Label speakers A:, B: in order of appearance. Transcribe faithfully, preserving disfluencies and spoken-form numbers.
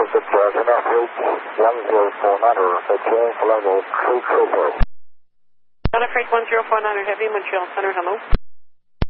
A: Good Georgia, North Reach one zero four nine, Beijing, Colonial, True Trooper.
B: Got a Freight one zero four nine, Heavy, Montreal Center, hello.